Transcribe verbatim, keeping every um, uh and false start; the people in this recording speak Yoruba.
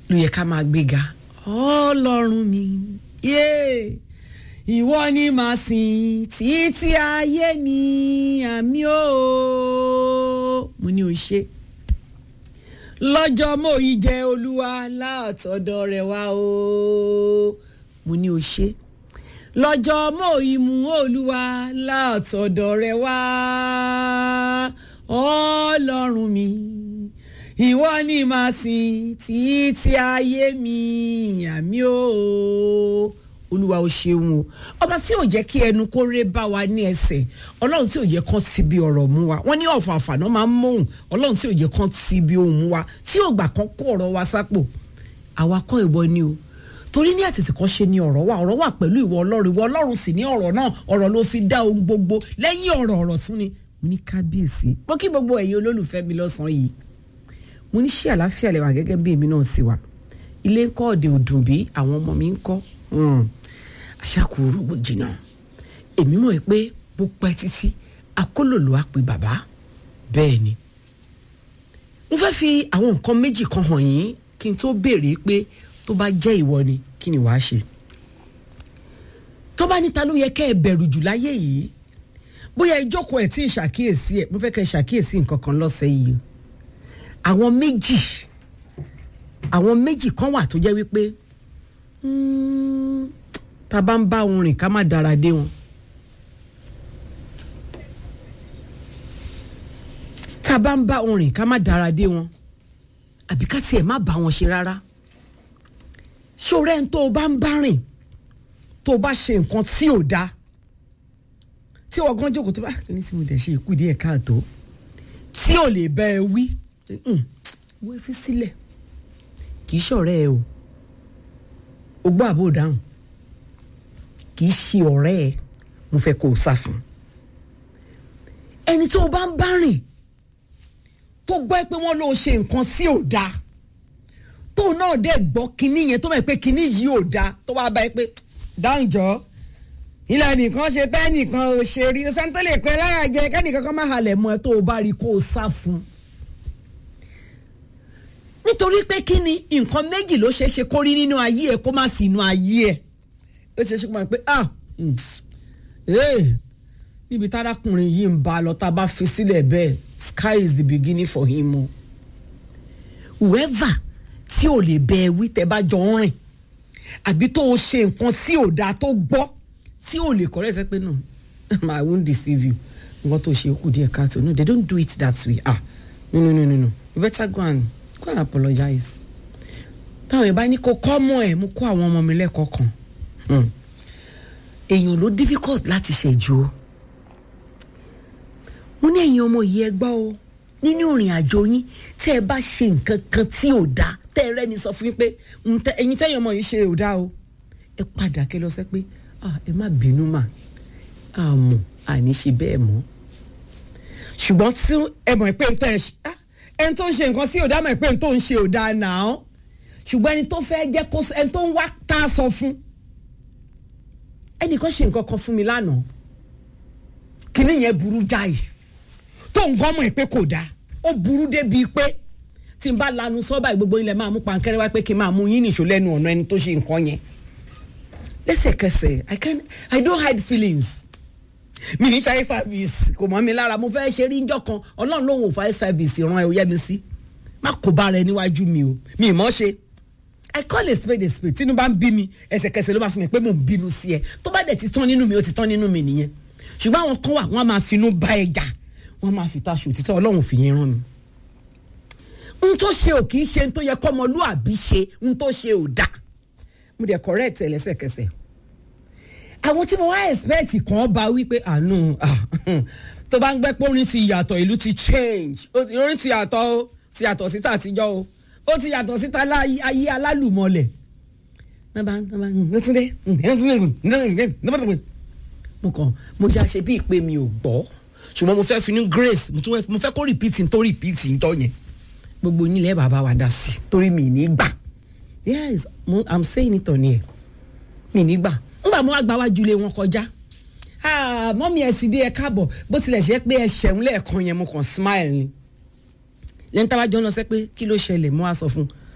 ló yẹ ká máa gbéga. Ọlọ́run mi yeah. Ìwọ ni màá sìn títí ayé mi àmì o mo ní o ṣe lọ́jọ́ mo yìí jẹ́ Olúwa látọ̀dọ̀ rẹ̀ wá o mo ní o ṣe lọ́jọ́ mo yìí mú Olúwa látọ̀dọ̀ rẹ̀ wá Ọlọ́run mi ìwọ ni màá sìn títí ayé mi àmì o Olúwa ó ṣeun o ọba tí ò jẹ́ kí ẹnu kó ré bá wa ní ẹsẹ̀ Ọlọ́run tí ò jẹ́ kán ti bí ọ̀rọ̀ mú wa wọ́n ní ọ̀fàfà náà máa ń mọ̀hún Ọlọ́run tí ò jẹ́ kán ti bí ohùn mú wa tí ò gbà kán kó ọ̀rọ̀ wa sápò àwa kọ́ ìwọ ni o torí ní àtètè kan ṣe ni ọ̀rọ̀ wa ọ̀rọ̀ wà pẹ̀lú ìwọ Ọlọ́run ìwọ Ọlọ́run sì ní ọ̀rọ̀ náà ọ̀rọ̀ ló fi dá ohun gbogbo lẹ́yìn ọ̀rọ̀ ọ̀rọ̀ tún ni mo ní kábíyèsí mo kí gbogbo ẹ̀yin olólùfẹ́ mi lọ́sàn-án yìí mo ní ṣé àlàáfíà lẹ wà gẹ́gẹ́ bí èmi náà sì wà ilé ńkọ́ òde òdùn bí àwọn ọmọ mi ńkọ́ aṣàkóòrò gbòjì náà èmi mọ̀ pé bó pẹ́ títí akólòlò á pe bàbá bẹ́ẹ̀ ni mo fẹ́ fi àwọn nǹkan méjì kan hàn yín kí n tó béèrè pé tó bá jẹ́ ìwọ ni kí ni wàá ṣe tó bá níta ló yẹ kẹ́ ẹ bẹ̀rù jù láyé yìí bóyá ìjókòó ẹ̀ tí ì ṣàkíyèsí ẹ̀ mo fẹ́ kẹ́ ẹ ṣàkíyèsí nǹkan kan lọ́sẹ̀ yìí àwọn méjì àwọn méjì kan wà tó jẹ́ wípé tá bá ń bá wọn rìn ká má dára dé wọn tá bá ń bá wọn rìn ká má dára dé wọn àbí ká tiẹ̀ má bá wọn ṣe rárá ṣòro ẹni tó o bá ń bá rìn tó o bá ṣe nǹkan tí ò dáa tí wọ́n gán jókòó tó bá ní sí mo dẹ̀ ṣe ìkú díẹ̀ káàtó tí ò lè bá ẹ wí wọ́n fi sílẹ̀ kì í ṣọ̀rẹ́ ẹ o o gbọ́ àbò dáhùn kì í ṣe ọ̀rẹ́ ẹ mo fẹ́ kó o sá fún ẹni tó o bá ń bá rìn tó gbọ́ pé wọ́n ló ṣe nǹkan tí ò dáa tó náà dẹ̀ gbọ́ kinní yẹn tó mọ̀ pé kinní yìí ò dáa tó wá bá ẹ pé dáhùn jọ ilẹ̀ nìkan ṣe tẹ́ nìkan ò ṣe rí ọ̀sán tó lè pẹ́ lára jẹ kẹ́nìkan kan má halẹ̀ mọ́ ẹ tó o bá rí kó o sá fún nítorí pé kí ni nǹkan méjì ló ṣeé ṣe kó rí nínú ayé ẹ kó má sí inú ayé ẹ ó ṣeé ṣe kó máa pé ah níbi tárákùnrin yìí ń bá lọ tá a bá fi sílẹ̀ bẹ́ẹ̀ sky is the beginning for him o whoever tí ò lè bẹ ẹ wí tẹ́ bá jọ ń rìn àbí tó o ṣe nǹkan tí ò dáa tó gbọ́ tí ò lè correct ẹ pé no I won't deceive you nǹkan tó ṣe kù díẹ̀ káàtó no they don't do it that way ah no no no no no you better go and go and apologize táwọn ìbá ní kó kọ́ mọ́ ẹ̀ mú kó àwọn ọmọ mi lẹ́kọ̀ọ́ kan èèyàn ló difficult láti ṣẹ̀jú o mo ní ẹ̀yin ọmọ yìí ẹ gbọ́ o nínú ìrìn àjò yín tí ẹ bá ṣe nǹkan kan tí ò dáa tẹ́ ẹ rẹ́ni sọ fún yín pé ẹ̀yin tẹ́yin ọmọ yìí ṣe ò dáa o ẹ padà kẹ́ lọ sẹ́ pé ẹ má bínú mà àmọ́ àní ṣe bẹ́ẹ̀ mọ́ ṣùgbọ́n tí ẹ mọ̀ pé tẹ́ ẹ ṣe ẹni tó ń ṣe nǹkan sí ò dáa mọ̀ pé ẹni tó ń ṣe ò dáa náà ṣùgbọ́n ẹni tó fẹ́ jẹ́ kó ẹni tó ń wá tá a sọ fún ẹnìkan ṣe nǹkan kan fún mi lánàá kíní yẹn burú jáì tó ń gán mọ̀ ẹ́ pé kò dáa ó burú débi pé tí n bá lanu sọ́ba gbogbo ilẹ̀ máa mú pankẹ́rẹ́ wá pé kí n máa mú yín nìṣó lẹ́nu ọ̀nà ẹni tó ṣe nǹkan yẹn lẹ́sẹ̀kẹsẹ̀ I can I don't hide feelings mi ní ṣayé service kò mọ́ mi lára mo fẹ́ ṣe rí njọ́ kan ọlọ́run lòun ò fàáyé service ràn ẹ́ ó yẹ mi sí má kó bá rẹ níwájú mi o mi ì mọ̀ ṣe I call a spade a spade tínú bá ń bí mi ẹsẹ̀kẹsẹ̀ ló máa sọ mi pé mò ń bínú sí ẹ tó bá dẹ̀ ti tán nínú mi ó ti tán nínú mi nìyẹn ṣùgbọ́n àwọn kan wà wọ́n á máa finú bá ẹ jà wọ́n máa fi taṣọ òtítọ́ ọlọ́run fi yẹn rán mi n tó ṣe ò kì í ṣe n tó yẹ kọ́mọlúàbí ṣe n tó ṣe ò dáa mo dẹ̀ correct ẹ lẹ́sẹ̀kẹsẹ̀ àwọn tí mo wá expect kan bá wípé àánú tó bá ń gbẹ́ pé orin ti yàtọ̀ ìlú ti change orin ti yàtọ̀ o ti yàtọ̀ síta àtijọ́ o ó ti yàtọ̀ síta ayé alálùmọ̀lẹ̀ mo kàn mo já ṣe bí ìpè mi ò gbọ́ ṣùgbọ́n mo fẹ́ fi ní grace mo fẹ́ kó repeat tó repeat tó yẹn gbogbo nílẹ̀ bàbá wa dá sí torí mi ní gbà yes mo i'm saying it on here mi ní gbà ngbà mo wá gba wájú ilé wọn kọjá ah mọ́mí ẹ̀ sì dé ẹ káàbọ̀ bó tilẹ̀ ṣe pé ẹ ṣẹ̀hún lẹ́ẹ̀kan yẹn mo kàn smile ni lẹ́yìn táwa jọ lọ sẹ́ pé kí ló ṣẹlẹ̀ mo wá sọ fún